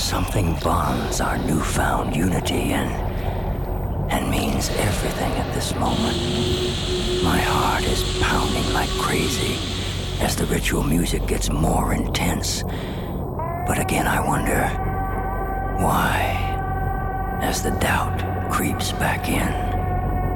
Something bonds our newfound unity and means everything at this moment. My heart is pounding like crazy as the ritual music gets more intense. But again I wonder, why? As the doubt creeps back in.